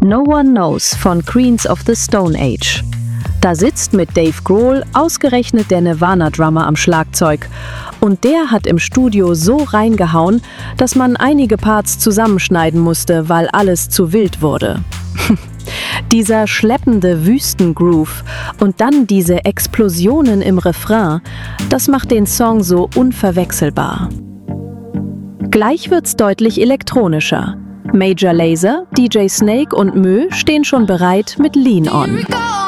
No One Knows von Queens of the Stone Age. Da sitzt mit Dave Grohl ausgerechnet der Nirvana-Drummer am Schlagzeug. Und der hat im Studio so reingehauen, dass man einige Parts zusammenschneiden musste, weil alles zu wild wurde. Dieser schleppende Wüstengroove und dann diese Explosionen im Refrain, das macht den Song so unverwechselbar. Gleich wird's deutlich elektronischer. Major Lazer, DJ Snake und Mö stehen schon bereit mit Lean On.